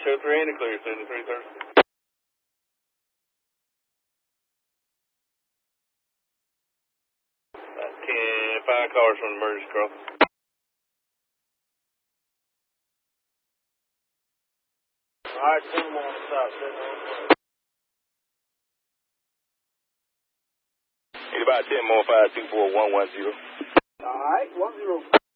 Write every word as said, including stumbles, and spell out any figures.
Show three in the clear, seventy-three thirty. Uh, ten, five cars from the emergency cross. Alright, ten more on the top, ten more. Need about ten more, five two four one one zero. Alright, one zero.